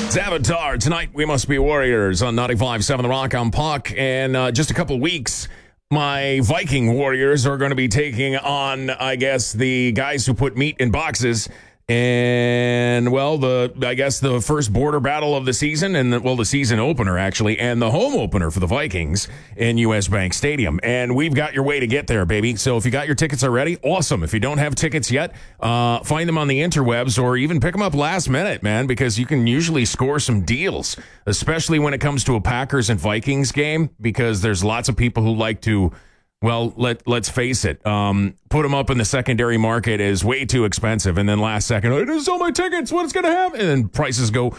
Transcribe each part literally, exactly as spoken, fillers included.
Avatar. Tonight, we must be warriors on ninety-five point seven The Rock. I'm Puck. And uh, just a couple of weeks, my Viking Warriors are going to be taking on, I guess, the guys who put meat in boxes. And, well, the I guess the first border battle of the season, and, the, well, the season opener, actually, and the home opener for the Vikings in U S. Bank Stadium. And we've got your way to get there, baby. So if you got your tickets already, awesome. If you don't have tickets yet, uh, find them on the interwebs or even pick them up last minute, man, because you can usually score some deals, especially when it comes to a Packers and Vikings game, because there's lots of people who like to... Well, let, let's face it, um, put them up in the secondary market is way too expensive. And then last second, I didn't sell my tickets. What's going to happen? And then prices go.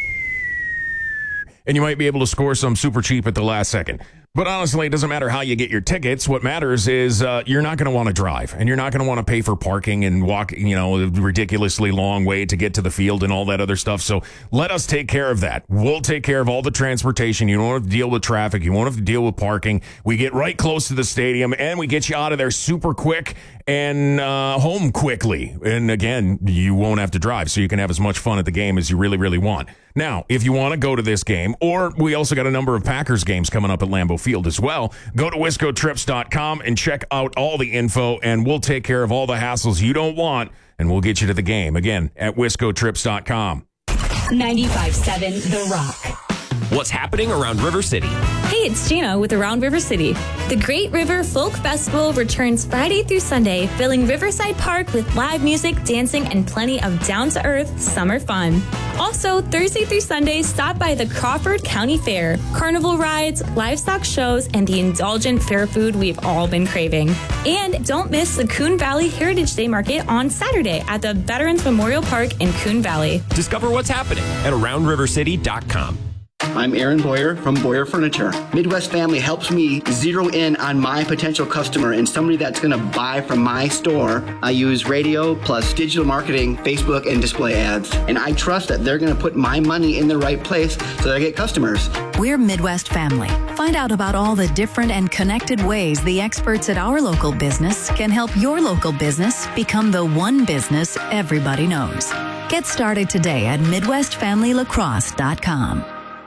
And you might be able to score some super cheap at the last second. But honestly, it doesn't matter how you get your tickets. What matters is uh, you're not going to want to drive, and you're not going to want to pay for parking and walk, you know, a ridiculously long way to get to the field and all that other stuff. So let us take care of that. We'll take care of all the transportation. You don't have to deal with traffic. You won't have to deal with parking. We get right close to the stadium, and we get you out of there super quick and uh, home quickly. And again, you won't have to drive, so you can have as much fun at the game as you really, really want. Now, if you want to go to this game, or we also got a number of Packers games coming up at Lambeau Field as well, go to wisco trips dot com and check out all the info, and we'll take care of all the hassles you don't want, and we'll get you to the game. Again, at wisco trips dot com. ninety-five point seven The Rock. What's happening around River City? Hey, it's Gina with Around River City. The Great River Folk Festival returns Friday through Sunday, filling Riverside Park with live music, dancing, and plenty of down-to-earth summer fun. Also, Thursday through Sunday, stop by the Crawford County Fair, carnival rides, livestock shows, and the indulgent fair food we've all been craving. And don't miss the Coon Valley Heritage Day Market on Saturday at the Veterans Memorial Park in Coon Valley. Discover what's happening at around river city dot com. I'm Aaron Boyer from Boyer Furniture. Midwest Family helps me zero in on my potential customer and somebody that's going to buy from my store. I use radio plus digital marketing, Facebook, and display ads. And I trust that they're going to put my money in the right place so that I get customers. We're Midwest Family. Find out about all the different and connected ways the experts at our local business can help your local business become the one business everybody knows. Get started today at midwest family lacrosse dot com.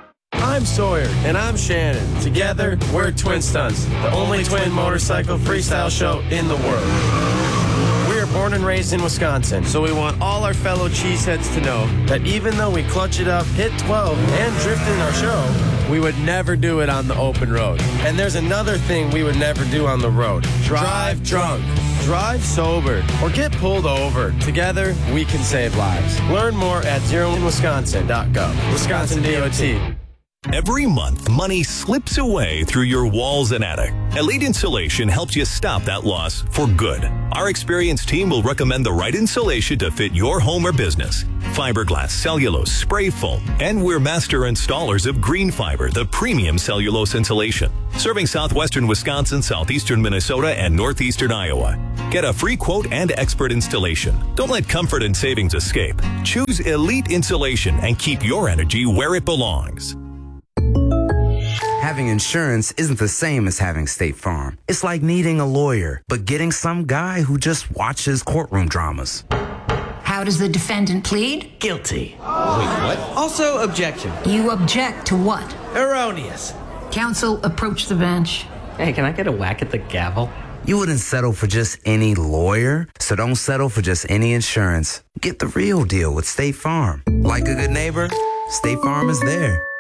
I'm Sawyer. And I'm Shannon. Together, we're Twin Stunts, the only twin motorcycle freestyle show in the world. We are born and raised in Wisconsin, so we want all our fellow cheeseheads to know that even though we clutch it up, hit twelve, and drift in our show, we would never do it on the open road. And there's another thing we would never do on the road. Drive drunk. Drive sober or get pulled over. Together, we can save lives. Learn more at zero in wisconsin dot gov. Wisconsin D O T. Every month, money slips away through your walls and attic. Elite Insulation helps you stop that loss for good. Our experienced team will recommend the right insulation to fit your home or business. Fiberglass, cellulose, spray foam, and we're master installers of Green Fiber, the premium cellulose insulation. Serving southwestern Wisconsin, southeastern Minnesota, and northeastern Iowa. Get a free quote and expert installation. Don't let comfort and savings escape. Choose Elite Insulation and keep your energy where it belongs. Having insurance isn't the same as having State Farm. It's like needing a lawyer, but getting some guy who just watches courtroom dramas. How does the defendant plead? Guilty. Wait, what? Also, objection. You object to what? Erroneous. Counsel, approach the bench. Hey, can I get a whack at the gavel? You wouldn't settle for just any lawyer, so don't settle for just any insurance. Get the real deal with State Farm. Like a good neighbor, State Farm is there.